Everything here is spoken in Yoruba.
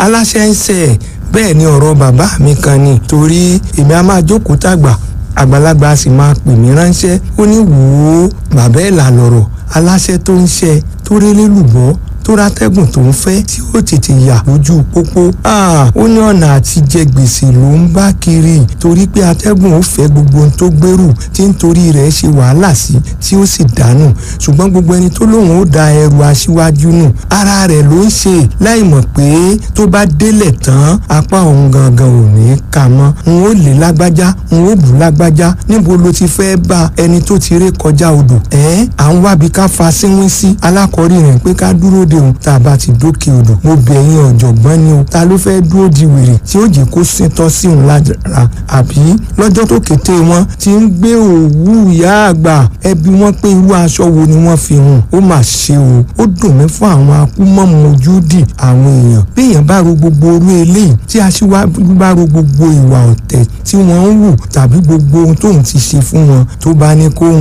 aláṣẹ ń ṣe bẹ́ẹ̀ ni ọ̀rọ̀ bàbá mi kan ni torí èmi á máa jókòó tàgbà àgbàlagbà a sì máa pè mí ránṣẹ́ ó ní wò ó bàbá ẹ̀ là lọ̀rọ̀ aláṣẹ tó ń ṣe tó rélé lùbọ́ tó rátẹ́gùn tó ń fẹ́ tí ó tètè yà lójú pópó. Ó ní ọ̀nà àti jẹ gbèsè ló ń bá kiri torí pé atẹ́gùn ó fẹ́ gbogbo ohun tó gbèrú tí nítorí rẹ̀ ṣe wàhálà sí tí ó sì dànù ṣùgbọ́n gbogbo ẹni tó lóun ó da ẹrù aṣíwájú nù ara rẹ̀ ló ń ṣe láì mọ̀ pé tó bá délẹ̀ tán apá òun gangan ò ní kà mọ́ n ó lè lágbájá n ó bù lágbájá níbo ló ti fẹ́ bá ẹni tó ti ré kọjá odò à ń wábi ká fa síwín sí alákọ̀ọ́rí rẹ̀ pé ká dúró òun tá a bá ti dókè odò mo bẹ̀ yín ọ̀jọ̀gbọ́n ni o ta ló fẹ́ dúró di wèrè tí ó jẹ́ kó síntọ́ sí òun lára àbí lọ́jọ́ tó kété wọn ti ń gbé òwú ìyá àgbà ẹbí wọn pé irú aṣọ wo ni wọ́n fi hùn ó mà ṣe o ó dùn mí fún àwọn akúmọ̀mọ́júdì àwọn èèyàn bí èèyàn bá ro gbogbo orú eléyìí tí aṣíwájú bá ro gbogbo ìwà ọ̀tẹ̀ tí wọ́n ń hù tàbí gbogbo ohun tóun ti ṣe fún wọn tó bá ní kó